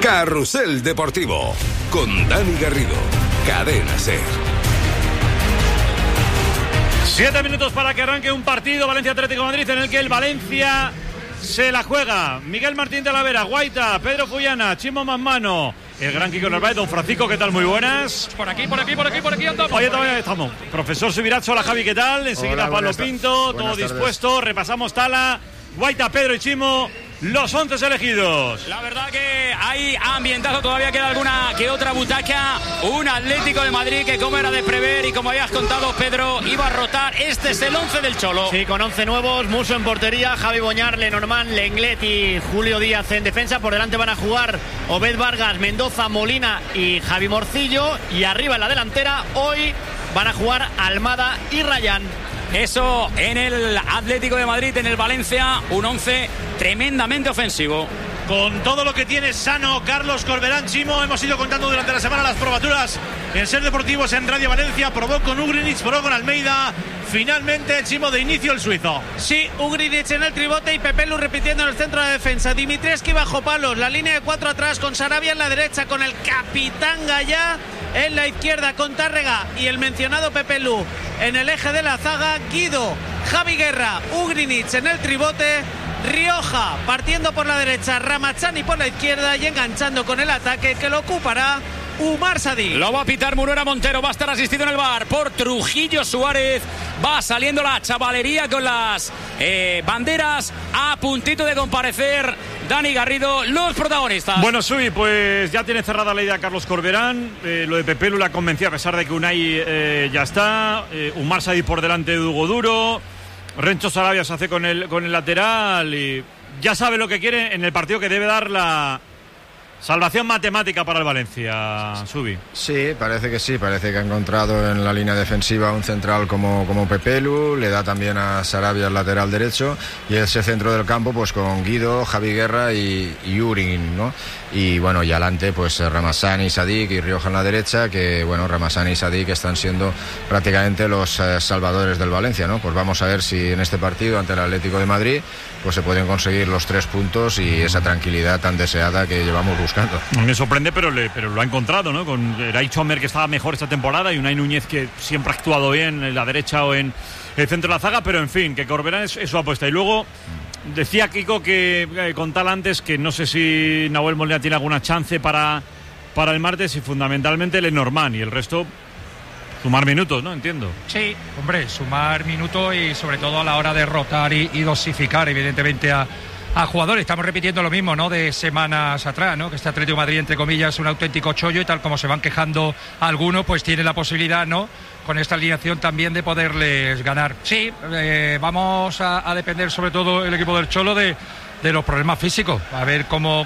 Carrusel Deportivo con Dani Garrido. Cadena SER. 7 minutos para que arranque un partido Valencia Atlético de Madrid en el que el Valencia se la juega. Miguel Martín de la Vera, Guaita, Pedro Cuyana, Chimo Manmano, el gran Kiko Narváez, don Francisco, ¿qué tal? Muy buenas. Por aquí andamos. Oye, también estamos. Profesor Subirats, hola Javi, ¿qué tal? Enseguida Pablo Pinto, todo dispuesto. Repasamos Tala, Guaita, Pedro y Chimo. Los 11 elegidos. La verdad que hay ambientazo, todavía queda alguna que otra butaca. Un Atlético de Madrid que, como era de prever y como habías contado, Pedro, iba a rotar. Este es el 11 del Cholo. Sí, con 11 nuevos, Musso en portería, Javi Boñar, Lenormand, Lenglet y Julio Díaz en defensa. Por delante van a jugar Obed Vargas, Mendoza, Molina y Javi Morcillo. Y arriba en la delantera, hoy van a jugar Almada y Rayán. Eso en el Atlético de Madrid, en el Valencia, un 11 tremendamente ofensivo. Con todo lo que tiene sano Carlos Corberán, Chimo, hemos ido contando durante la semana las probaturas en SER Deportivos en Radio Valencia. Probó con Ugrinic, probó con Almeida. Finalmente, Chimo, de inicio el suizo. Sí, Ugrinic en el tribote y Pepelu repitiendo en el centro de defensa. Dimitrescu bajo palos, la línea de 4 atrás con Sarabia en la derecha, con el capitán Gallá en la izquierda, con Tárrega y el mencionado Pepelu en el eje de la zaga. Guido, Javi Guerra, Ugrinic en el tribote, Rioja partiendo por la derecha, Ramazani por la izquierda y enganchando con el ataque que lo ocupará Umar Sadik. Lo va a pitar Munuera Montero, va a estar asistido en el bar por Trujillo Suárez. Va saliendo la chavalería con las banderas a puntito de comparecer. Dani Garrido, los protagonistas. Bueno, Subi, pues ya tiene cerrada la idea Carlos Corberán. Lo de Pepelu la convencía, a pesar de que Unai ya está. Umar Sadik por delante de Hugo Duro. Rencho Sarabia se hace con el lateral y ya sabe lo que quiere en el partido que debe dar la salvación matemática para el Valencia, Subi. Sí, parece que ha encontrado en la línea defensiva un central como Pepelu, le da también a Sarabia el lateral derecho y ese centro del campo pues con Guido, Javi Guerra y Urin, ¿no? Y bueno, y adelante pues Ramazani, Sadik y Rioja en la derecha, que bueno, Ramazani y Sadik están siendo prácticamente los salvadores del Valencia, ¿no? Pues vamos a ver si en este partido ante el Atlético de Madrid pues se pueden conseguir los 3 puntos y esa tranquilidad tan deseada que llevamos buscando. Me sorprende, pero lo ha encontrado, ¿no? Con Ray Chomer, que estaba mejor esta temporada, y Unai Núñez, que siempre ha actuado bien en la derecha o en el centro de la zaga, pero en fin, que Corberán es su apuesta. Y luego decía Kiko que con tal antes que no sé si Nahuel Molina tiene alguna chance para el martes, y fundamentalmente Lenormand y el resto sumar minutos, ¿no? Entiendo. Sí, hombre, sumar minutos y sobre todo a la hora de rotar y dosificar evidentemente a jugadores. Estamos repitiendo lo mismo, ¿no? De semanas atrás, ¿no? Que este Atlético de Madrid, entre comillas, es un auténtico chollo y tal como se van quejando algunos, pues tiene la posibilidad, ¿no? Con esta alineación también de poderles ganar. Sí, vamos a depender sobre todo el equipo del Cholo de los problemas físicos. A ver cómo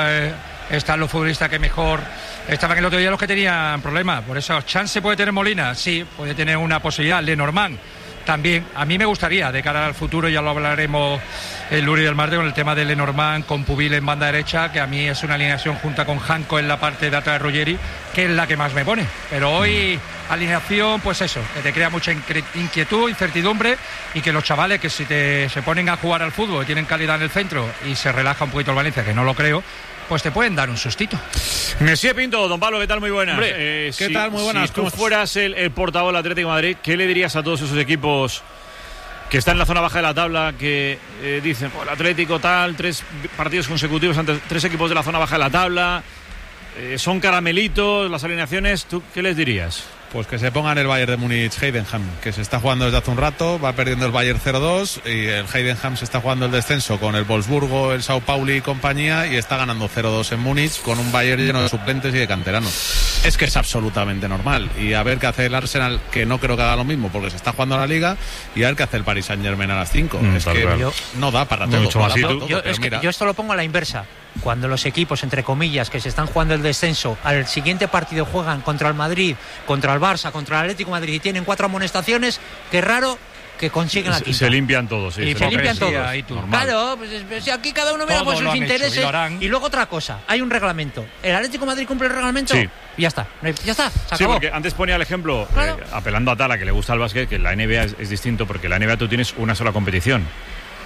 están los futbolistas que mejor estaban el otro día, los que tenían problemas. Por eso, ¿chance puede tener Molina? Sí, puede tener una posibilidad. Lenormand también. A mí me gustaría, de cara al futuro, ya lo hablaremos el lunes del martes, con el tema de Lenormand con Pubil en banda derecha, que a mí es una alineación junta con Janko en la parte de atrás de Ruggeri, que es la que más me pone. Pero hoy, alineación, pues eso, que te crea mucha inquietud, incertidumbre, y que los chavales que si se ponen a jugar al fútbol y tienen calidad en el centro y se relaja un poquito el Valencia, que no lo creo, pues te pueden dar un sustito. Monsieur Pinto, don Pablo, ¿qué tal? Muy buenas. Hombre, ¿qué tal? Muy buenas. Si tú fueras el portavoz del Atlético de Madrid, ¿qué le dirías a todos esos equipos que están en la zona baja de la tabla, que dicen, el Atlético tal, 3 partidos consecutivos ante 3 equipos de la zona baja de la tabla, son caramelitos las alineaciones? ¿Tú qué les dirías? Pues que se pongan el Bayern de Múnich-Heidenheim, que se está jugando desde hace un rato, va perdiendo el Bayern 0-2 y el Heidenheim se está jugando el descenso con el Wolfsburgo, el Sao Paulo y compañía, y está ganando 0-2 en Múnich con un Bayern lleno de suplentes y de canteranos. Es que es absolutamente normal. Y a ver qué hace el Arsenal, que no creo que haga lo mismo porque se está jugando la Liga, y a ver qué hace el Paris Saint-Germain a las 5. Es que no da para todo. Yo esto lo pongo a la inversa. Cuando los equipos, entre comillas, que se están jugando el descenso, al siguiente partido juegan contra el Madrid, contra el Barça, contra el Atlético de Madrid y tienen 4 amonestaciones, qué raro que consiguen la quinta. Se limpian todos, sí. Se limpian todos. Claro, pues aquí cada uno mira por sus intereses. Y luego otra cosa, hay un reglamento. ¿El Atlético de Madrid cumple el reglamento? Sí. Y ya está, se acabó. Sí, porque antes ponía el ejemplo, apelando a Tala, que le gusta el básquet, que la NBA es distinto, porque en la NBA tú tienes una sola competición.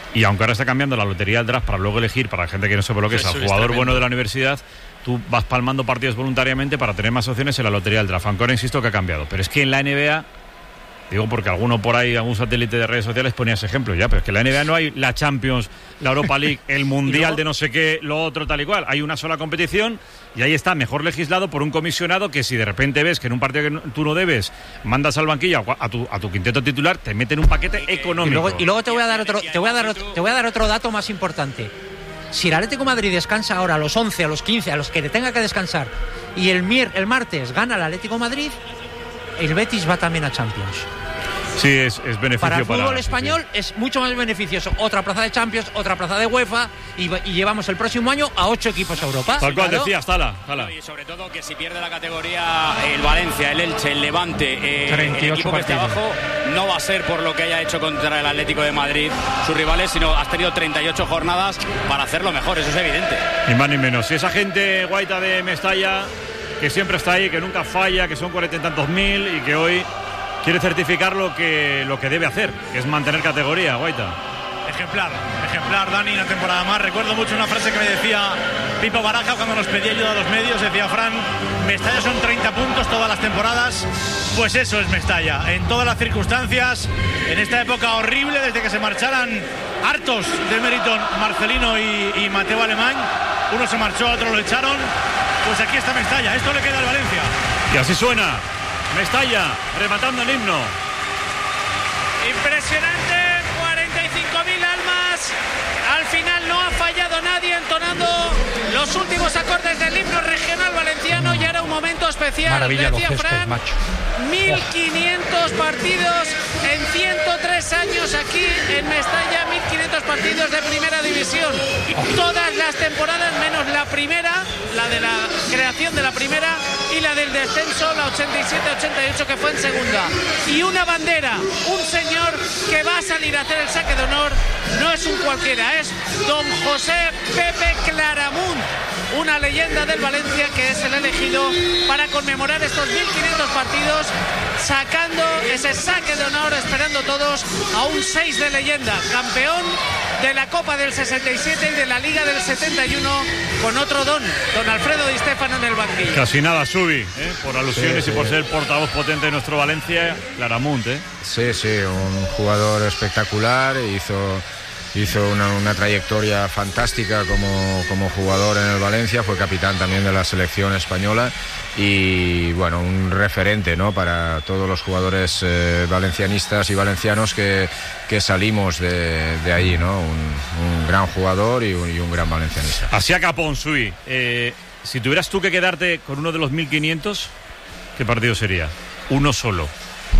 Y aunque ahora está cambiando la lotería del draft para luego elegir, para la gente que no sepa lo que es, al jugador bueno de la universidad, tú vas palmando partidos voluntariamente para tener más opciones en la lotería del draft. Aunque ahora insisto que ha cambiado. Pero es que en la NBA, digo porque alguno por ahí, algún satélite de redes sociales ponía ese ejemplo ya, pero es que en la NBA no hay la Champions, la Europa League, el Mundial de no sé qué, lo otro tal y cual. Hay una sola competición y ahí está mejor legislado por un comisionado que si de repente ves que en un partido que tú no debes mandas al banquillo a tu quinteto titular, te meten un paquete económico. Y luego te voy a dar otro dato más importante. Si el Atlético de Madrid descansa ahora a los 11, a los 15, a los que le tenga que descansar, y el martes gana el Atlético de Madrid, el Betis va también a Champions. Sí, es beneficio para el fútbol español, sí. Es mucho más beneficioso. Otra plaza de Champions, otra plaza de UEFA y llevamos el próximo año a 8 equipos a Europa. Tal cual decías, Tala. Y sobre todo que si pierde la categoría el Valencia, el Elche, el Levante, el equipo que esté abajo, no va a ser por lo que haya hecho contra el Atlético de Madrid sus rivales, sino has tenido 38 jornadas para hacerlo mejor, eso es evidente. Ni más ni menos. Si esa gente guaita de Mestalla, que siempre está ahí, que nunca falla, que son 40 y tantos mil y que hoy quiere certificar lo que debe hacer, que es mantener categoría, Guaita. Ejemplar, Dani, una temporada más. Recuerdo mucho una frase que me decía Pipo Baraja cuando nos pedía ayuda a los medios. Decía: Fran, Mestalla son 30 puntos todas las temporadas. Pues eso es Mestalla, en todas las circunstancias, en esta época horrible, desde que se marcharan hartos de Meriton, Marcelino y Mateo Alemán. Uno se marchó, otro lo echaron. Pues aquí está Mestalla, esto le queda al Valencia. Y así suena Mestalla, rematando el himno. Impresionante, 45.000 almas. Al final no ha fallado nadie entonando los últimos acordes del himno regional valenciano y era un momento especial. Maravilla, decía los gestos, Fran, macho. 1.500 partidos en 103 años aquí en Mestalla, 1.500 partidos de primera división. Todas las temporadas menos la primera, la de la creación de la primera y la del descenso, la 87-88 que fue en segunda. Y una bandera, un señor que va a salir a hacer el saque de honor, no es un cualquiera, es don José Pepe Claramunt, una leyenda del Valencia que es el elegido para conmemorar estos 1.500 partidos, sacando ese saque de honor, esperando todos a un 6 de leyenda, campeón de la Copa del 67 y de la Liga del 71, con otro don Alfredo Di Stéfano en el banquillo. Casi nada, Subi, por alusiones y por ser portavoz potente de nuestro Valencia, Claramunt. Sí, un jugador espectacular, hizo una trayectoria fantástica como jugador en el Valencia, fue capitán también de la selección española y bueno, un referente, ¿no?, para todos los jugadores valencianistas y valencianos que salimos de allí, ¿no? Un gran jugador y un gran valencianista. Así a capón, Sui. Si tuvieras tú que quedarte con uno de los 1.500, ¿qué partido sería? Uno solo.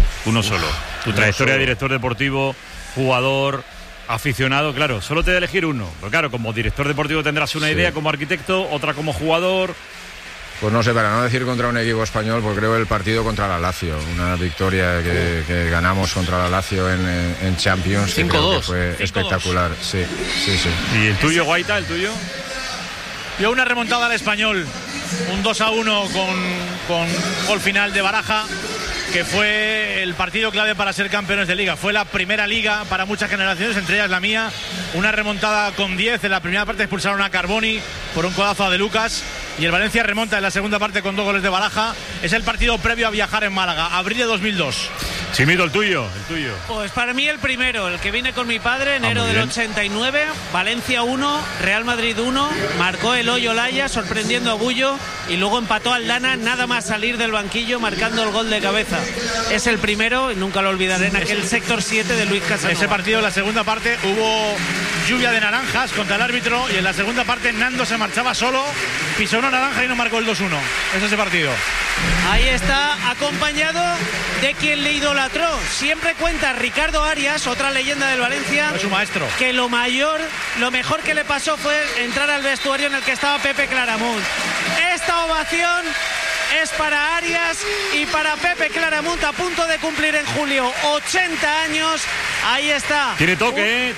Tu trayectoria de director deportivo, jugador, aficionado, claro, solo te de elegir uno. Pero claro, como director deportivo tendrás una idea, como arquitecto, otra como jugador. Pues no sé, para no decir contra un equipo español, pues creo el partido contra la Lazio, una victoria que ganamos contra la Lazio en Champions, que creo que fue espectacular. Sí. ¿Y el tuyo, Guaita, el tuyo? Yo una remontada al Español, un 2-1 con gol final de Baraja, que fue el partido clave para ser campeones de liga. Fue la primera liga para muchas generaciones, entre ellas la mía. Una remontada con 10. En la primera parte expulsaron a Carboni por un codazo a De Lucas. Y el Valencia remonta en la segunda parte con 2 goles de Baraja. Es el partido previo a viajar en Málaga, abril de 2002. Chimito, el tuyo. Pues para mí el primero, el que vine con mi padre, enero del 89, Valencia 1, Real Madrid 1, marcó el Hoyo Olaya sorprendiendo a Bullo y luego empató al Aldana nada más salir del banquillo marcando el gol de cabeza. Es el primero, y nunca lo olvidaré, en aquel sector 7 de Luis Casanova. Ese partido, en la segunda parte, hubo lluvia de naranjas contra el árbitro y en la segunda parte Nando se marchaba solo, pisó una naranja y no marcó el 2-1. Es ese partido. Ahí está, acompañado de quien le idolatró. Siempre cuenta Ricardo Arias, otra leyenda del Valencia, es un maestro, que lo mejor que le pasó fue entrar al vestuario en el que estaba Pepe Claramunt. Esta ovación es para Arias y para Pepe Claramunt, a punto de cumplir en julio 80 años. Ahí está. Tiene toque.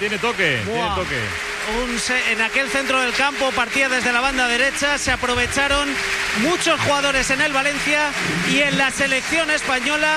En aquel centro del campo partía desde la banda derecha, se aprovecharon muchos jugadores en el Valencia y en la selección española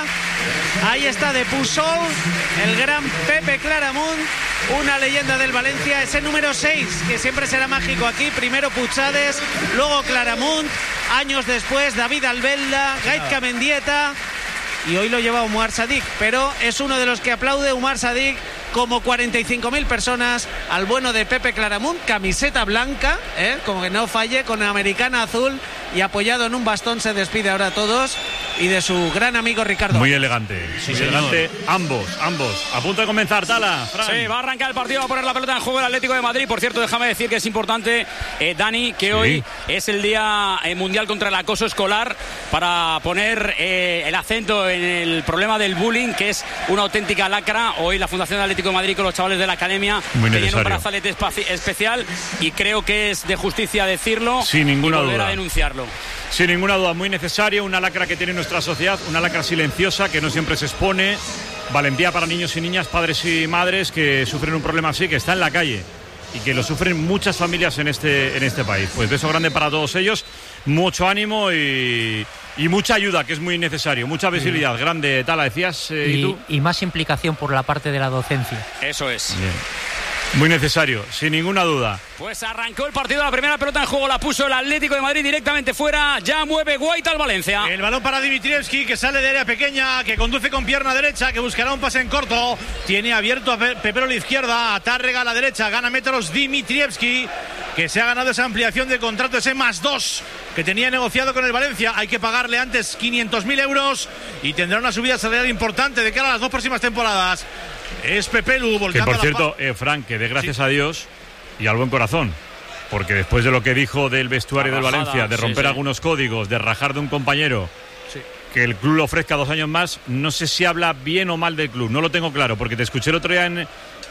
Ahí está de Pujol, el gran Pepe Claramunt, una leyenda del Valencia, ese número 6, que siempre será mágico aquí. Primero Puchades, luego Claramunt, años después David Albelda, Gaizka Mendieta, y hoy lo lleva Umar Sadik, pero es uno de los que aplaude Umar Sadik, como 45.000 personas, al bueno de Pepe Claramunt, camiseta blanca, como que no falle, con americana azul, y apoyado en un bastón se despide ahora a todos, y de su gran amigo Ricardo. Muy elegante, sí, muy elegante, ambos. A punto de comenzar, Tala, Fran. Sí, va a arrancar el partido, va a poner la pelota en juego el Atlético de Madrid. Por cierto, déjame decir que es importante, Dani, que hoy es el Día Mundial contra el Acoso Escolar, para poner el acento en el problema del bullying, que es una auténtica lacra. Hoy la Fundación del Atlético de Madrid con los chavales de la academia tienen un brazalete especial, y creo que es de justicia decirlo, sin ninguna y volver duda a denunciarlo. Sin ninguna duda, muy necesario, una lacra que tiene nuestra sociedad, una lacra silenciosa que no siempre se expone. Valentía para niños y niñas, padres y madres que sufren un problema así, que está en la calle y que lo sufren muchas familias en este país. Pues beso grande para todos ellos, mucho ánimo y mucha ayuda, que es muy necesario, mucha visibilidad. Grande, Tala, decías, ¿y tú? Y más implicación por la parte de la docencia. Eso es. Bien. Muy necesario, sin ninguna duda. Pues arrancó el partido, la primera pelota en juego la puso el Atlético de Madrid directamente fuera, ya mueve Guaita al Valencia. El balón para Dimitrievski, que sale de área pequeña, que conduce con pierna derecha, que buscará un pase en corto. Tiene abierto a Pepero a la izquierda, a Tárrega a la derecha, gana metros Dimitrievski, que se ha ganado esa ampliación de contrato, ese +2 que tenía negociado con el Valencia. Hay que pagarle antes 500.000 euros y tendrá una subida salarial importante de cara a las 2 próximas temporadas. Es Pepelu volcando. Que por cierto, Frank, que dé gracias a Dios y al buen corazón, porque después de lo que dijo del vestuario del Valencia, de romper algunos códigos, de rajar de un compañero, que el club le ofrezca 2 años más, no sé si habla bien o mal del club, no lo tengo claro, porque te escuché el otro día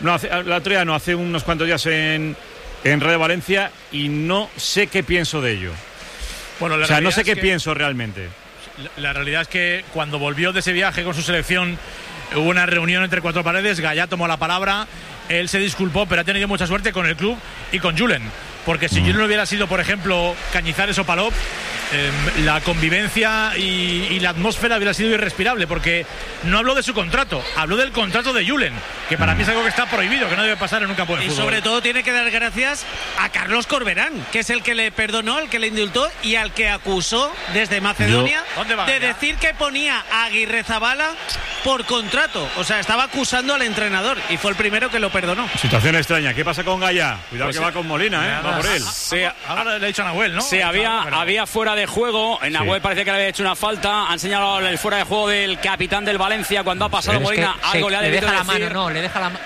hace unos cuantos días en Radio Valencia, y no sé qué pienso de ello. Bueno, no sé qué pienso realmente. La realidad es que cuando volvió de ese viaje con su selección, hubo una reunión entre 4 paredes, Gallá tomó la palabra, él se disculpó, pero ha tenido mucha suerte con el club y con Julen, porque si Julen hubiera sido, por ejemplo, Cañizares o Palop, la convivencia y la atmósfera hubiera sido irrespirable, porque no habló de su contrato, habló del contrato de Julen, que para mí es algo que está prohibido, que no debe pasar en un campo de fútbol. Y sobre todo tiene que dar gracias a Carlos Corberán, que es el que le perdonó, el que le indultó y al que acusó desde Macedonia de decir que ponía a Aguirrezabala por contrato. O sea, estaba acusando al entrenador y fue el primero que lo perdonó. Situación extraña. ¿Qué pasa con Gallá? Cuidado, pues que va con Molina, va por él. Ahora le ha dicho a Nahuel, ¿no? Sí, había fuera de juego. En Nahuel parece que le había hecho una falta. Han señalado el fuera de juego del capitán del Valencia cuando ha pasado Molina. Algo le ha debido decir. Le deja la mano.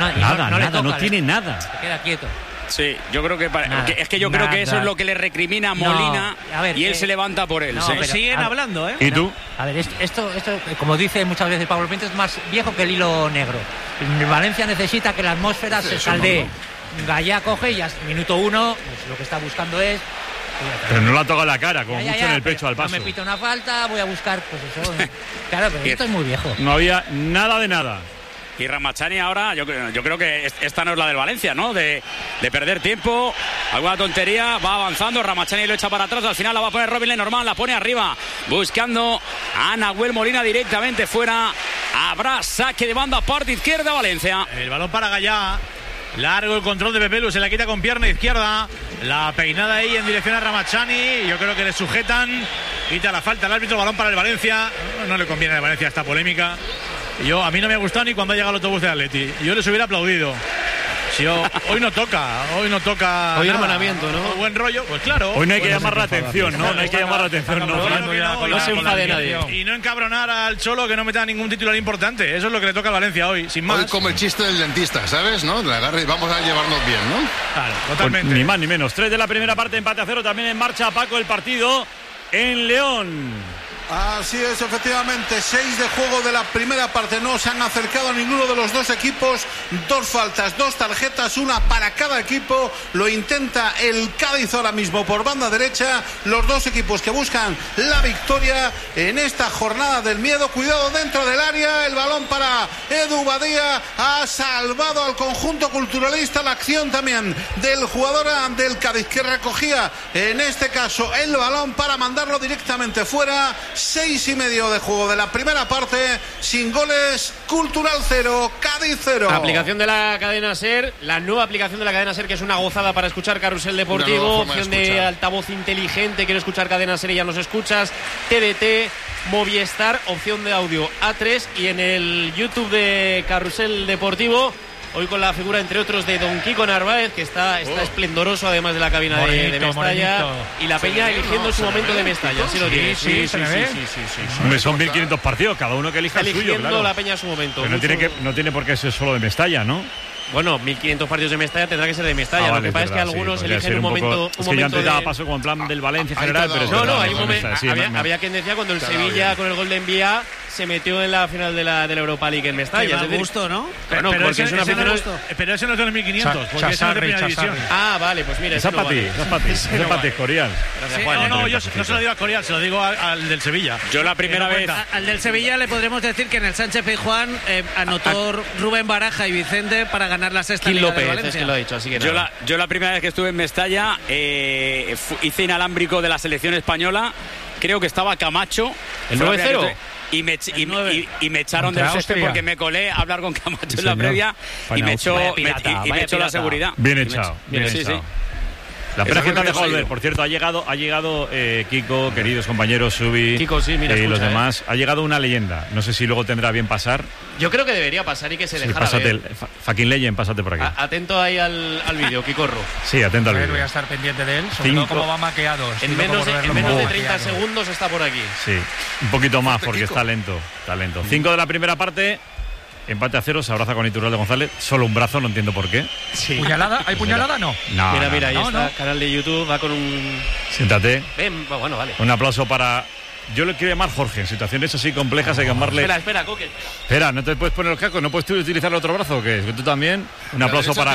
No tiene nada. Se queda quieto. Sí, yo creo que creo que eso es lo que le recrimina a Molina, y él se levanta por él. Siguen hablando, ¿eh? ¿Y tú? A ver, esto, como dice muchas veces Pablo Pinto, es más viejo que el hilo negro. Valencia necesita que la atmósfera se caldee. Gallá coge y minuto 1, pues lo que está buscando es. Pero no la toca la cara, como mucho en el pecho al paso. No me pita una falta, voy a buscar, pues eso. Claro, pero esto es muy viejo. No había nada de nada. Y Ramachani ahora, yo creo que esta no es la del Valencia, ¿no? De perder tiempo, alguna tontería, va avanzando, Ramachani lo echa para atrás, al final la va a poner Robin Lenormand, la pone arriba, buscando a Nahuel Molina directamente fuera. Habrá saque de banda, parte izquierda, Valencia. El balón para Gallá, largo el control de Pepelu, se la quita con pierna izquierda, la peinada ahí en dirección a Ramachani, yo creo que le sujetan, quita la falta el árbitro, balón para el Valencia, no le conviene al Valencia esta polémica. A mí no me ha gustado ni cuando ha llegado el autobús de Atleti. Yo les hubiera aplaudido. Hoy no toca. Hoy hermanamiento, ¿no? Buen rollo, pues claro. Hoy no hay que llamar la atención, ¿no? No hay que llamar la atención, no se enfade nadie. Y no encabronar al Cholo, que no meta ningún titular importante. Eso es lo que le toca al Valencia hoy, sin más. Hoy como el chiste del dentista, ¿sabes? ¿No? Le agarre y vamos a llevarnos bien, ¿no? Claro, totalmente. Ni más ni menos. 3 de la primera parte, empate a 0. También en marcha, Paco, el partido en León. Así es, efectivamente, 6 de juego de la primera parte. No se han acercado a ninguno de los dos equipos. 2 faltas, 2 tarjetas, una para cada equipo. Lo intenta el Cádiz ahora mismo por banda derecha. Los dos equipos que buscan la victoria en esta jornada del miedo. Cuidado dentro del área, el balón para Edu Badía. Ha salvado al conjunto culturalista. La acción también del jugador del Cádiz, que recogía en este caso el balón para mandarlo directamente fuera. 6:30 de juego de la primera parte, sin goles, Cultural 0, Cádiz 0. Aplicación de la cadena SER, la nueva aplicación de la cadena SER, que es una gozada para escuchar Carrusel Deportivo, opción de altavoz inteligente, quiero escuchar cadena SER y ya nos escuchas, TDT, Movistar, opción de audio A3, y en el YouTube de Carrusel Deportivo, hoy con la figura, entre otros, de Don Kiko Narváez, que está esplendoroso, además de la cabina de Mestalla. Y la Peña eligiendo su momento de Mestalla. ¿Sí lo tiene? Sí. Son 1.500 partidos, cada uno que elija el suyo, claro. La Peña su momento. Pero no tiene por qué ser solo de Mestalla, ¿no? Bueno, 1.500 partidos de Mestalla tendrá que ser de Mestalla. Vale, lo que pasa es que algunos eligen un momento. Es que yo antes daba paso con el plan del Valencia en general, pero no, hay un momento. Había quien decía cuando el Sevilla, con el gol de Envía, se metió en la final de la Europa League en Mestalla. Es gusto, ¿no? Pero ese no es de los 1.500, porque ese no es de primera división. Ah, vale, pues mira. Esa para ti, Corial. No, yo no se lo digo a Corial, se lo digo al del Sevilla. Yo la primera vez. Al del Sevilla le podremos decir que en el Sánchez Pizjuán anotó Rubén Baraja y Vicente para ganar la sexta Liga de Valencia. Es que lo ha dicho, así que yo la primera vez que estuve en Mestalla hice inalámbrico de la selección española. Creo que estaba Camacho. ¿El 9-0? Y me echaron del césped porque me colé a hablar con Camacho en la previa y me echó la seguridad. Bien echado. Sí. La pena que te ha dejado volver. Por cierto, ha llegado Kiko, queridos compañeros, Subi, Kiko, sí, mira, y los demás. Ha llegado una leyenda. No sé si luego tendrá bien pasar. Yo creo que debería pasar y que se dejara ver. Fucking Legend, pásate por aquí. Atento ahí al vídeo, Kikorro. Sí, atento al vídeo. Voy a estar pendiente de él, sobre todo cómo va maqueado. En menos de 30 segundos está por aquí. Sí, un poquito más porque está lento. 5 de la primera parte. Empate a 0, se abraza con Iturralde González. Solo un brazo, no entiendo por qué. Sí. ¿Puñalada? ¿Hay puñalada? No. Mira, ahí está. Canal de YouTube, va con un... Siéntate. Bueno, vale. Un aplauso para... Yo le quiero llamar Jorge. En situaciones así complejas hay que llamarle... Espera, Coque. Espera, ¿no te puedes poner los cascos? ¿No puedes utilizar el otro brazo o qué? ¿Tú también? Un aplauso para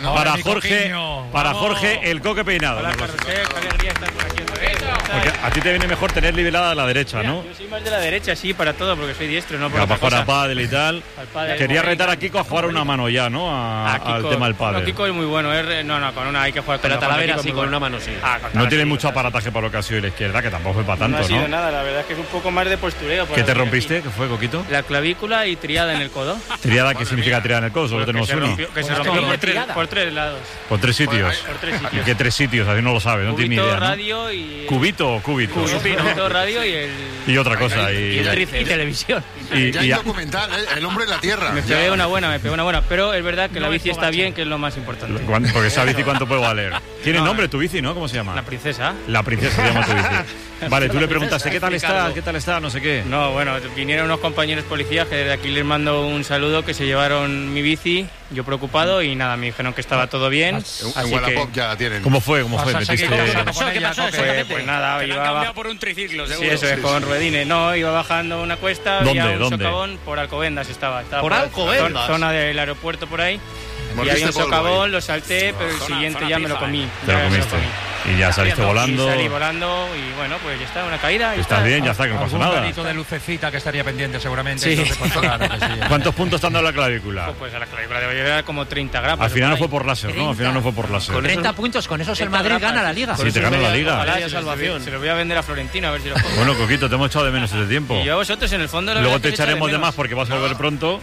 Jorge. Para Jorge, el Coque peinado. Hola, Carrusel, qué alegría estar por aquí otra vez. Porque a ti te viene mejor tener liberada a la derecha, ¿no? Yo soy más de la derecha, sí, para todo, porque soy diestro, ¿no? Para jugar a pádel y tal. Quería retar a Kiko a jugar una mano ya, ¿no? Al tema del pádel. No, Kiko es muy bueno. No, con una hay que jugar. Pero Talavera sí, con una mano sí. No tiene mucho aparataje para lo que ha sido la izquierda, que tampoco fue para tanto, ¿no? No ha sido nada, la verdad es que es un poco más de postureo. ¿Qué te rompiste? ¿Qué fue, Coquito? La clavícula y triada en el codo. ¿Triada qué significa triada en el codo? Solo tenemos uno. Que se rompió por 3 lados. ¿Por 3 sitios? Por 3 sitios. ¿Y qué 3 sitios? Así no lo sabe, no tiene ni idea. Radio y... ¿Cubito o cúbito? Cubito, radio y el... Y otra cosa. Y televisión. Ya hay documental, el hombre en la tierra. Me pegué una buena. Pero es verdad que la bici está bien, que es lo más importante. Porque esa bici, ¿cuánto puede valer? Tiene nombre tu bici, ¿no? ¿Cómo se llama? La Princesa. La Princesa se llama tu bici. Vale, tú le preguntaste, ¿qué tal está? No sé qué. No, bueno, vinieron unos compañeros policías que desde aquí les mando un saludo, que se llevaron mi bici, yo preocupado, y nada, me dijeron que estaba todo bien. En Wallapop ya la tienen. ¿Cómo fue? ¿Qué pasó? Pues nada, iba cambiado por un triciclo, seguro. Sí, eso es, con ruedines. No, iba bajando una cuesta, había un socavón, por Alcobendas estaba ¿Por Alcobendas? Zona del aeropuerto por ahí. Y había un socavón, lo salté, pero el siguiente ya me lo comí. Te lo comiste. Y ya saliste volando. Salí volando y bueno, pues ya está, una caída. Estás bien, ya está, que no pasa nada. Un granito de lucecita que estaría pendiente seguramente. Sí. Entonces, pues, claro que sí. ¿Cuántos puntos te han dado la clavícula? Pues a la clavícula debe llevar como 30 gramos. Al final no fue por láser, ¿no? Al final no fue por láser. Con 30 puntos, con esos el Madrid gana la Liga. Sí, te gana la Liga. Se lo voy a vender a Florentino a ver si lo pongo. Bueno, Coquito, te hemos echado de menos ese tiempo. Y yo a vosotros en el fondo luego te echaremos de más porque vas a volver pronto.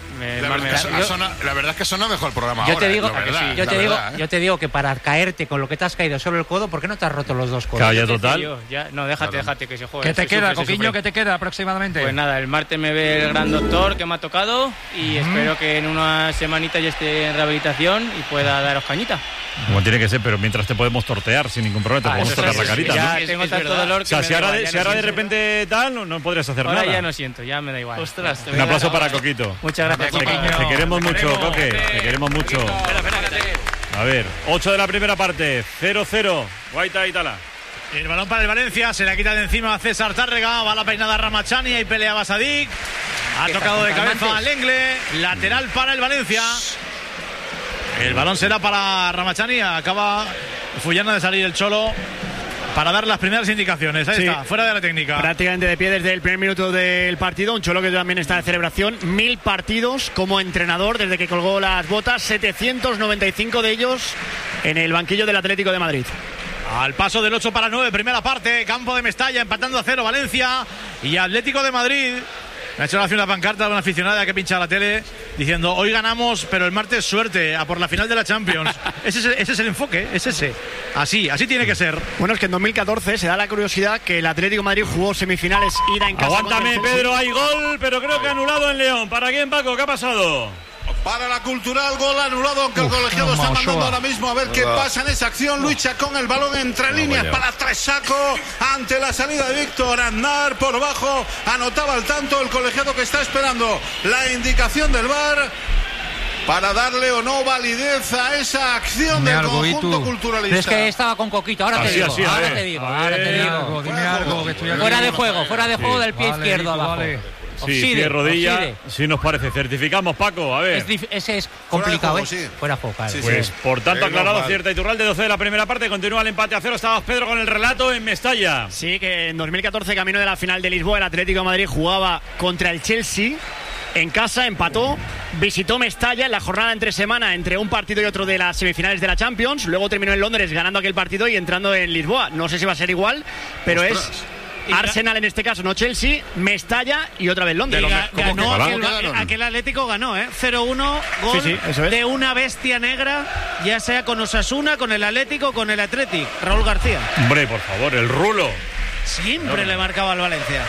La verdad es que suena mejor el programa yo ahora. Yo te digo que para caerte con lo que te has caído sobre el codo, ¿por qué no te has roto los dos codos? Calla total. No, déjate que se juegue. ¿Qué te queda, Coquiño? ¿Qué te queda aproximadamente? Pues nada, el martes me ve el gran doctor que me ha tocado y espero que en una semanita ya esté en rehabilitación y pueda daros cañita. Como tiene que ser, pero mientras te podemos tortear sin ningún problema, te podemos tocar la carita, ya ¿no? Tengo tanto dolor que o sea, si ahora de repente tal, no podrías hacer nada. Ahora ya no siento, ya me da igual. Ostras, un aplauso para Coquito. Muchas gracias, Coquiño. Te queremos mucho, Coque. Te queremos mucho. A ver, 8 de la primera parte, 0-0. Guaita y Tala. El balón para el Valencia, se la quita de encima a César Tárrega, va la peinada Ramachani, ahí pelea Basadik. Ha tocado de cabeza al Lengle, lateral para el Valencia. El balón será para Ramachani, acaba Fullana de salir el Cholo para dar las primeras indicaciones. Ahí está, fuera de la técnica. Prácticamente de pie desde el primer minuto del partido. Un Cholo que también está de celebración. 1000 partidos como entrenador desde que colgó las botas. 795 de ellos en el banquillo del Atlético de Madrid. Al paso del 8 para 9, primera parte, campo de Mestalla, empatando a 0 Valencia. Y Atlético de Madrid me ha hecho una pancarta de una aficionada que pincha la tele diciendo: hoy ganamos, pero el martes suerte, a por la final de la Champions. ese es el enfoque, es ese. Así tiene que ser. Bueno, es que en 2014 se da la curiosidad que el Atlético de Madrid jugó semifinales ida en casa. Aguántame, Pedro, hay gol, pero creo que anulado en León. ¿Para quién, Paco? ¿Qué ha pasado? Para la Cultural, gol anulado, aunque el colegiado está mandando ahora mismo a ver qué pasa en esa acción. Lucha con el balón entre líneas para Tresaco ante la salida de Víctor Aznar por bajo. Anotaba el tanto el colegiado, que está esperando la indicación del VAR para darle o no validez a esa acción del conjunto culturalista. Es que estaba con Coquito, ahora te digo. Dime algo, que estoy aquí. Fuera de juego del pie izquierdo abajo. Vale. Sí, pie rodilla, sí nos parece. Certificamos, Paco, a ver. Ese es complicado, Fuera de juego, claro. Pues por tanto, aclarado, cierta Iturralde, 12 de la primera parte, continúa el empate a 0. Estabas, Pedro, con el relato en Mestalla. Sí, que en 2014, camino de la final de Lisboa, el Atlético de Madrid jugaba contra el Chelsea en casa, empató, visitó Mestalla en la jornada entre semana, entre un partido y otro de las semifinales de la Champions. Luego terminó en Londres ganando aquel partido y entrando en Lisboa. No sé si va a ser igual, pero es Arsenal en este caso, no Chelsea, Mestalla y otra vez Londres. Ganó aquel Atlético, ganó, 0-1, gol de una bestia negra, ya sea con Osasuna, con el Atlético, con el Athletic. Raúl García. Hombre, por favor, el rulo. Siempre le marcaba al Valencia.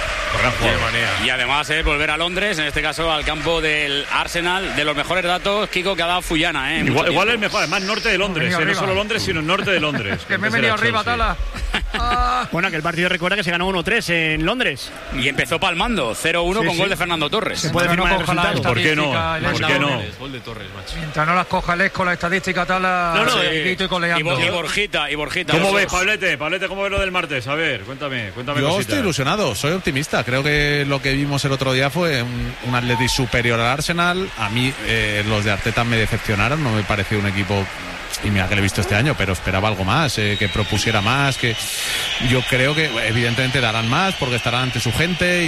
Y además volver a Londres, en este caso al campo del Arsenal. De los mejores datos, Kiko, que ha dado Fullana. Igual es mejor, además norte de Londres, no solo Londres, sino norte de Londres. Que me he venido arriba, Tala. Bueno, aquel partido recuerda que se ganó 1-3 en Londres. Y empezó palmando, 0-1 con gol de Fernando Torres. Se puede firmar el resultado. ¿Por qué no? Gol de Torres, macho. Mientras no las coja el Esco, la estadística, Tala. Y Borjita. ¿Cómo ves, Pablete? ¿Cómo ves lo del martes? A ver, cuéntame. Yo cositas. estoy ilusionado, soy optimista. Creo que lo que vimos el otro día fue un Atleti superior al Arsenal. A mí los de Arteta me decepcionaron, no me pareció un equipo, y mira que lo he visto este año, pero esperaba algo más, que propusiera más, que yo creo que evidentemente darán más porque estarán ante su gente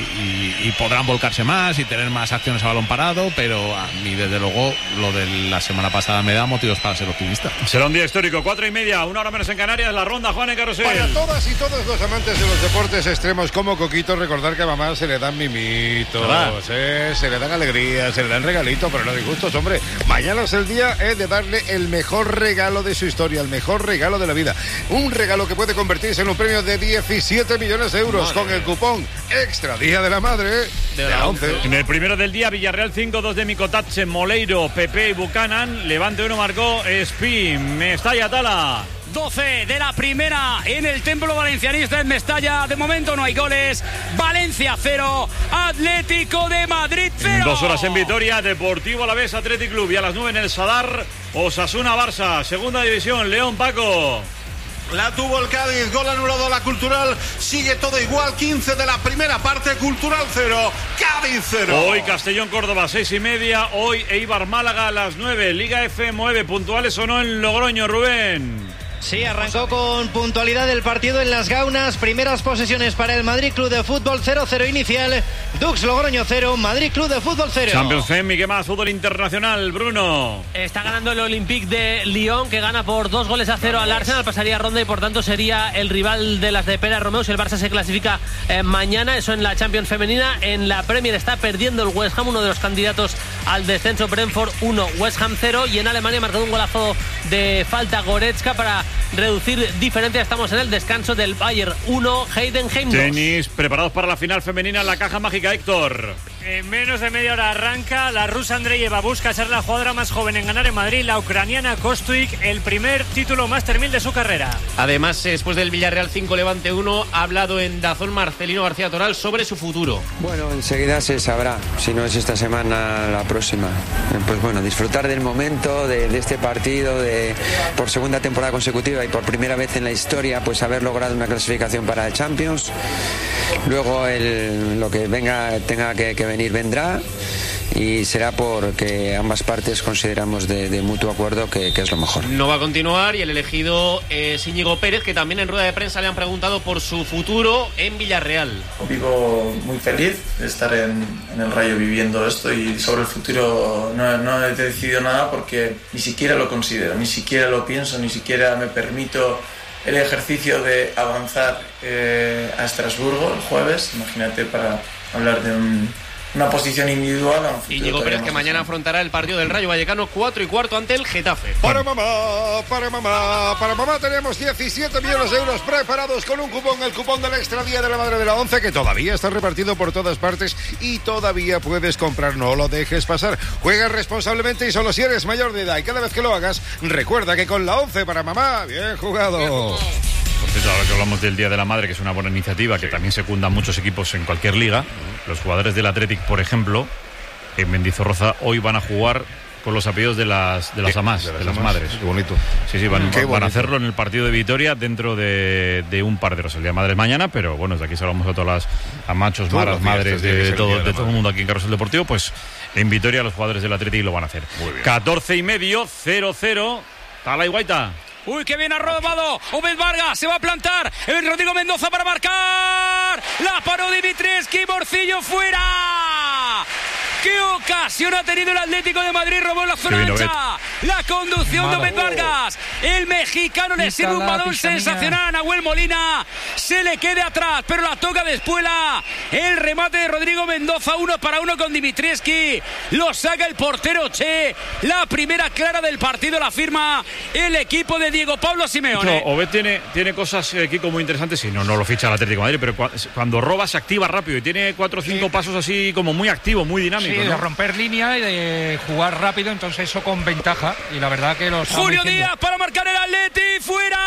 y podrán volcarse más y tener más acciones a balón parado, pero a mí desde luego lo de la semana pasada me da motivos para ser optimista. Será un día histórico, 4:30, 1 hora menos en Canarias, la ronda, Juan en Carrusel. Para todas y todos los amantes de los deportes extremos como Coquito, recordar que a mamá se le dan mimitos, se le dan alegrías, se le dan regalitos, pero no disgustos, hombre. Mañana es el día de darle el mejor regalo de su historia, el mejor regalo de la vida. Un regalo que puede convertirse en un premio de 17 millones de euros con el cupón Extra Día de la Madre de la 11. En el primero del día, Villarreal 5, 2 de Micotache, Moleiro, Pepe y Buchanan. Levante 1 marcó Espí, Mestalla, Tala. 12 de la primera en el Templo Valencianista en Mestalla. De momento no hay goles. Valencia 0, Atlético de Madrid 0. 2 horas en Vitoria, Deportivo Alavés, Athletic Club. Y a las 9 en el Sadar, Osasuna, Barça. Segunda división, León, Paco. La tuvo el Cádiz, gol anulado a la Cultural. Sigue todo igual, 15 de la primera parte, Cultural 0, Cádiz 0. Hoy Castellón, Córdoba, 6:30. Hoy Eibar, Málaga a las 9. Liga F9, puntuales o no en Logroño, Rubén. Sí, arrancó con puntualidad el partido en Las Gaunas. Primeras posesiones para el Madrid Club de Fútbol, 0-0 inicial. Dux Logroño 0, Madrid Club de Fútbol 0. Champions Femi, ¿qué más? Fútbol internacional, Bruno. Está ganando el Olympique de Lyon, que gana por 2-0 al Arsenal. Pasaría ronda y por tanto sería el rival de las de Pere Romeu si el Barça se clasifica mañana. Eso en la Champions femenina. En la Premier está perdiendo el West Ham, uno de los candidatos al descenso. Brentford 1, West Ham 0. Y en Alemania ha marcado un golazo de falta Goretzka para reducir diferencia. Estamos en el descanso del Bayern 1, Heidenheim 2. Tenis, preparados para la final femenina en la caja mágica, Héctor. En menos de media hora arranca. La rusa Andreyeva busca ser la jugadora más joven en ganar en Madrid. La ucraniana Kostuik, el primer título Master 1000 de su carrera. Además, después del Villarreal 5, Levante 1, ha hablado en DAZN Marcelino García Toral sobre su futuro. Bueno, enseguida se sabrá, si no es esta semana, la próxima. Pues bueno, disfrutar del momento, de este partido, por segunda temporada consecutiva y por primera vez en la historia, pues haber logrado una clasificación para el Champions. Luego lo que tenga que venir vendrá, y será porque ambas partes consideramos de mutuo acuerdo que es lo mejor. No va a continuar, y el elegido es Íñigo Pérez, que también en rueda de prensa le han preguntado por su futuro en Villarreal. Vivo muy feliz de estar en el Rayo viviendo esto, y sobre el futuro no he decidido nada porque ni siquiera lo considero, ni siquiera lo pienso, ni siquiera me permito el ejercicio de avanzar a Estrasburgo el jueves. Imagínate, para hablar de una posición individual. Íñigo Pérez, que mañana afrontará el partido del Rayo Vallecano 4:15 ante el Getafe. Para mamá tenemos 17 millones de euros preparados con un cupón, el cupón del Extra Día de la Madre de la ONCE, que todavía está repartido por todas partes y todavía puedes comprar. No lo dejes pasar. Juega responsablemente y solo si eres mayor de edad, y cada vez que lo hagas, recuerda que con la ONCE para mamá, bien jugado. Por cierto, ahora que hablamos del Día de la Madre, que es una buena iniciativa, que también secundan muchos equipos en cualquier liga, los jugadores del Athletic, por ejemplo, en Mendizorroza hoy van a jugar con los apellidos de las amás, de las madres. Qué bonito. Sí, van a hacerlo en el partido de Vitoria dentro de un par de horas. El Día de Madre mañana, pero bueno, desde aquí saludamos a todas las amachos, maras, madres de todo el mundo aquí en Carrusel Deportivo. Pues en Vitoria los jugadores del Athletic lo van a hacer. 14:30, 0-0. Tala y Guaita. Uy, qué bien ha robado Obed Vargas, se va a plantar Rodrigo Mendoza para marcar. La paró Dimitrievski, Morcillo fuera. ¡Qué ocasión ha tenido el Atlético de Madrid! Robó en la zona ancha. La conducción de Obed Vargas. El mexicano le sirve un balón sensacional a Nahuel Molina. Se le queda atrás, pero la toca de Espuela. El remate de Rodrigo Mendoza, 1-1 con Dimitrievski. Lo saca el portero Che. La primera clara del partido la firma el equipo de Diego Pablo Simeone. Obed tiene cosas, Kiko, muy interesantes. Si no lo ficha el Atlético de Madrid, pero cuando roba se activa rápido y tiene 4 o 5 pasos así como muy activo, muy dinámico. Sí, de romper línea y de jugar rápido, entonces eso con ventaja. Y la verdad que los Julio Díaz para marcar el Atleti, fuera.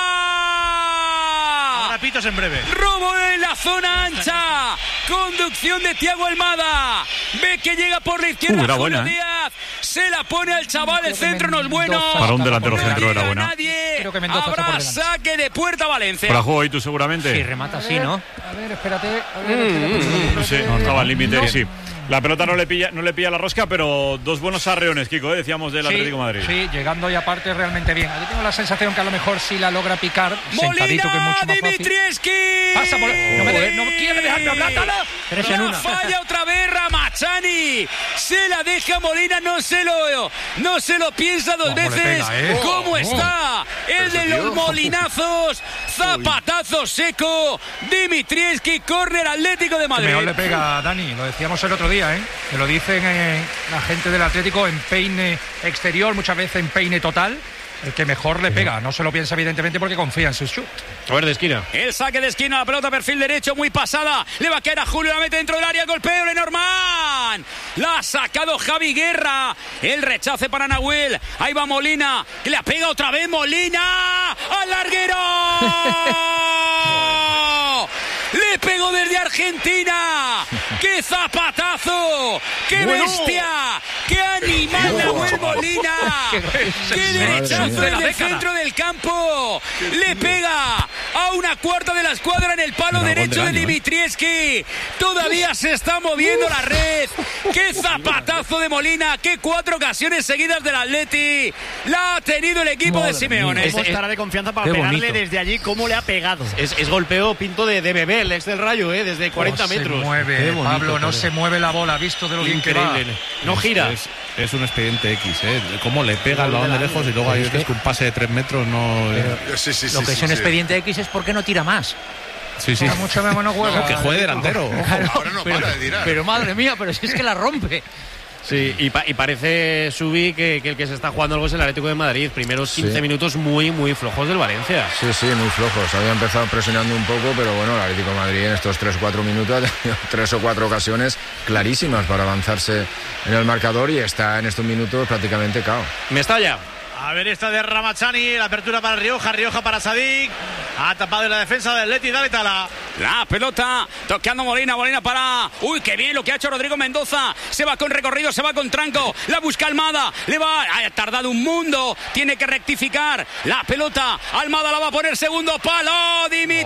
Ahora pitos en breve. Robo en la zona ancha. Conducción de Thiago Almada. Ve que llega por la izquierda Julio Díaz. Se la pone al chaval, el centro no es bueno. Para un delantero centro era buena. Creo que Mendoza habrá saque de puerta Valencia. Para juego ahí tú seguramente. Sí, remata así, ¿no? A ver, espérate. No sé, no estaba al límite, sí. La pelota no le pilla la rosca, pero dos buenos arreones, Kiko, decíamos del Atlético de Madrid. Sí, llegando y aparte realmente bien. Yo tengo la sensación que a lo mejor sí la logra picar. Sentadito, que es mucho más Dimitrievski. Pasa por... No quiere dejarme hablar, Tala. La falla otra vez Ramachani. Se la deja Molina, no se lo piensa dos veces. ¿Cómo está? El de los molinazos. Zapatazo seco. Dimitrievski, córner Atlético de Madrid. Mejor le pega, Dani. Lo decíamos el otro día, que lo dicen la gente del Atlético en peine exterior, muchas veces en peine total. El que mejor le pega, no se lo piensa evidentemente porque confía en su shoot. A ver, de esquina. El saque de esquina, la pelota perfil derecho, muy pasada. Le va a caer a Julio, la mete dentro del área, golpeo Lenormand. La ha sacado Javi Guerra. El rechace para Nahuel. Ahí va Molina, que le pega otra vez Molina. ¡Al larguero! Le pegó desde Argentina. ¡Qué zapatazo! ¡Qué bestia! ¡Qué animal Nahuel Molina! ¡Qué derechazo en el centro del campo! Le pega a una cuarta de la escuadra en el palo derecho de Dimitrievski. Todavía se está moviendo la red. ¡Qué zapatazo de Molina! ¡Qué 4 ocasiones seguidas del Atleti! La ha tenido el equipo de Simeone. ¿Cómo estará de confianza para pegarle desde allí? ¿Cómo le ha pegado? Es golpeo pinto de bebé, el ex del Rayo, desde 40 metros. Se mueve, Pablo, no se mueve la bola, visto de lo bien que va. No gira. Es un expediente X, cómo le pega el balón de lejos y luego hay que un pase de 3 metros no... Lo que es un expediente X es porque no tira más. Sí. Mucho menos juega. Que juegue delantero. Ahora no para de tirar. Pero madre mía, pero si es que la rompe. Sí, y parece, Subi, que el que se está jugando algo es el Atlético de Madrid. Primeros 15 minutos muy, muy flojos del Valencia. Sí, muy flojos. Había empezado presionando un poco, pero bueno, el Atlético de Madrid en estos 3-4 minutos ha tenido 3 o 4 ocasiones clarísimas para avanzarse en el marcador y está en estos minutos prácticamente cao. Mestalla. A ver esta de Ramachani, la apertura para Rioja para Sadik. Ha tapado en la defensa del Atleti, dale Tala. La pelota, toqueando Molina para... Uy, qué bien lo que ha hecho Rodrigo Mendoza. Se va con recorrido, se va con tranco. La busca Almada, ha tardado un mundo. Tiene que rectificar. La pelota, Almada la va a poner segundo palo.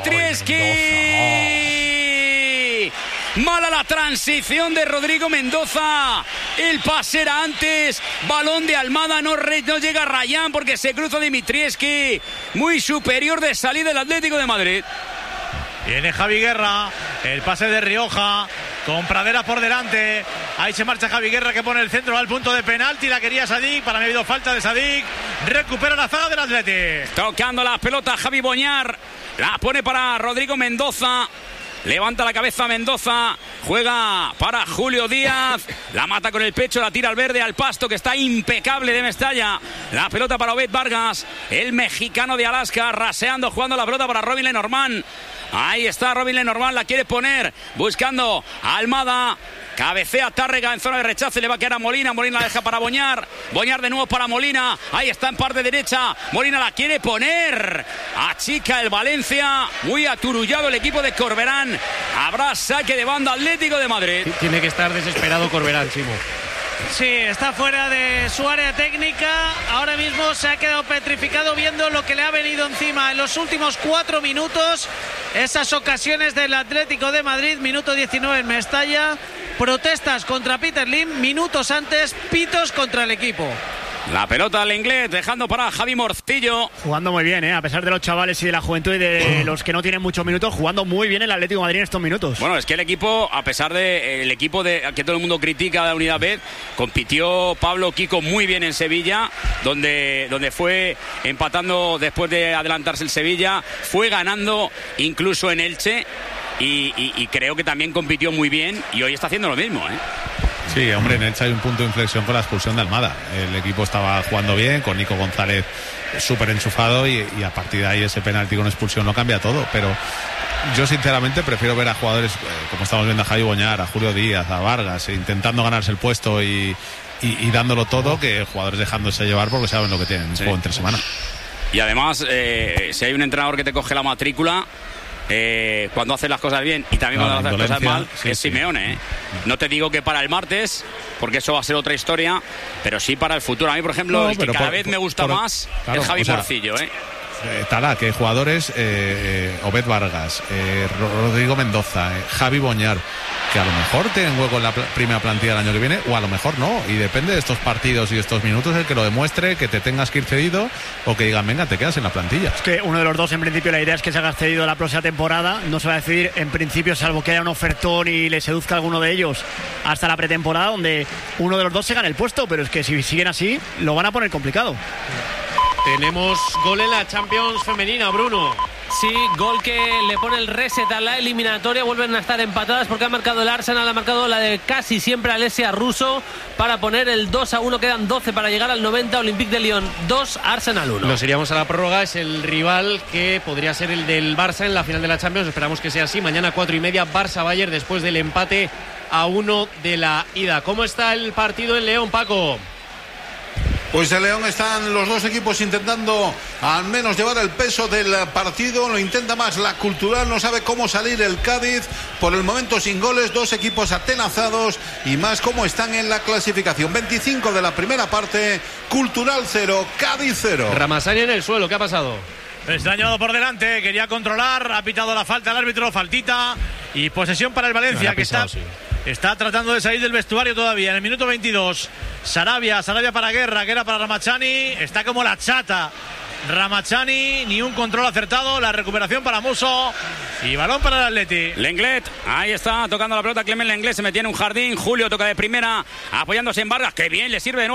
Dimitrievski. Mala la transición de Rodrigo Mendoza. El pase era antes. Balón de Almada, no llega a Rayán porque se cruza Dimitrievski. Muy superior de salida del Atlético de Madrid. Viene Javi Guerra, el pase de Rioja, con Pradera por delante. Ahí se marcha Javi Guerra, que pone el centro al punto de penalti. La quería Sadik, para mí ha habido falta de Sadik. recupera la zaga del Atleti. Tocando la pelota Javi Boñar, la pone para Rodrigo Mendoza. Levanta la cabeza Mendoza, juega para Julio Díaz, la mata con el pecho, la tira al verde, al pasto, que está impecable de Mestalla. La pelota para Obed Vargas, el mexicano de Alaska, raseando, jugando la pelota para Robin Lenormand. Ahí está Robin Lenormand, la quiere poner, buscando a Almada. Cabecea Tárrega en zona de rechazo, le va a quedar a Molina. Molina la deja para Boñar. Boñar de nuevo para Molina. Ahí está en parte derecha. Molina la quiere poner. Achica el Valencia. Muy aturullado el equipo de Corberán. Habrá saque de banda Atlético de Madrid. Tiene que estar desesperado Corberán, Chimo. Sí, está fuera de su área técnica. Ahora mismo se ha quedado petrificado viendo lo que le ha venido encima en los últimos 4 minutos. Esas ocasiones del Atlético de Madrid. Minuto 19 en Mestalla. Protestas contra Peter Lim. Minutos antes, pitos contra el equipo. La pelota al inglés, dejando para Javi Morcillo. Jugando muy bien, a pesar de los chavales y de la juventud y de los que no tienen muchos minutos, jugando muy bien el Atlético de Madrid en estos minutos. Bueno, es que el equipo, a pesar de el equipo de que todo el mundo critica de la Unidad B, compitió Pablo Kiko muy bien en Sevilla, donde fue empatando después de adelantarse el Sevilla, fue ganando incluso en Elche. Y creo que también compitió muy bien y hoy está haciendo lo mismo, Sí, hombre, en Elche hay un punto de inflexión con la expulsión de Almada. El equipo estaba jugando bien, con Nico González súper enchufado y a partir de ahí ese penalti con expulsión lo cambia todo. Pero yo sinceramente prefiero ver a jugadores como estamos viendo a Javi Boñar, a Julio Díaz, a Vargas, intentando ganarse el puesto y dándolo todo, que jugadores dejándose llevar porque saben lo que tienen en juego entre semana. Y además, si hay un entrenador que te coge la matrícula cuando hace las cosas bien y también cuando hace las cosas mal, es Simeone. No te digo que para el martes, porque eso va a ser otra historia, pero sí para el futuro. A mí, por ejemplo, el que cada vez me gusta más es Javi Morcillo. Tala, que hay jugadores, Obed Vargas, Rodrigo Mendoza, Javi Boñar, que a lo mejor tienen hueco en la primera plantilla el año que viene, o a lo mejor no, y depende de estos partidos y de estos minutos el que lo demuestre, que te tengas que ir cedido o que digan, venga, te quedas en la plantilla. Es que uno de los dos, en principio, la idea es que se haga cedido la próxima temporada. No se va a decidir, en principio, salvo que haya un ofertón y le seduzca a alguno de ellos hasta la pretemporada, donde uno de los dos se gane el puesto, pero es que si siguen así, lo van a poner complicado. Tenemos gol en la Champions femenina, Bruno. Sí, gol que le pone el reset a la eliminatoria. Vuelven a estar empatadas porque ha marcado el Arsenal, ha marcado la de casi siempre Alessia Russo para poner el 2-1. Quedan 12 para llegar al 90. Olympique de Lyon 2, Arsenal 1. Nos iríamos a la prórroga. Es el rival que podría ser el del Barça en la final de la Champions. Esperamos que sea así. Mañana 4:30, Barça-Bayern, después del empate a 1 de la ida. ¿Cómo está el partido en León, Paco? Pues en León están los dos equipos intentando al menos llevar el peso del partido. Lo intenta más la Cultural, no sabe cómo salir el Cádiz. Por el momento sin goles, dos equipos atenazados y más cómo están en la clasificación. 25 de la primera parte, Cultural 0, Cádiz 0. Ramasani en el suelo, ¿qué ha pasado? Está llevado por delante, quería controlar, ha pitado la falta el árbitro, faltita y posesión para el Valencia, que está tratando de salir del vestuario todavía. En el minuto 22, Sarabia para Guerra, que era para Ramachani, está como la chata Ramachani, ni un control acertado, la recuperación para Musso y balón para el Atleti. Lenglet, ahí está tocando la pelota Clement Lenglet, se metía en un jardín. Julio toca de primera, apoyándose en Vargas, que bien le sirve de nuevo